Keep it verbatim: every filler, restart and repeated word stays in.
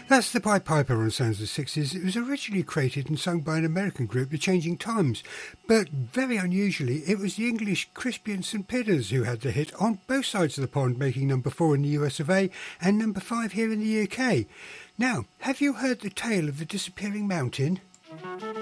That's the Pied Piper on Sounds of the Sixties. It was originally created and sung by an American group, The Changing Times, but very unusually, it was the English Crispy and Saint Peters who had the hit on both sides of the pond, making number four in the U S of A and number five here in the U K. Now, have you heard the tale of the disappearing mountain?